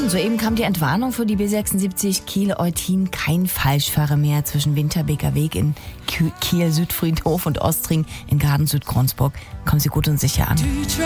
und soeben kam die Entwarnung für die B76 Kiel-Eutin. Kein Falschfahrer mehr zwischen Winterbeker Weg in Kiel-Südfriedhof und Ostring in Garden-Südgronsburg. Kommen Sie gut und sicher an.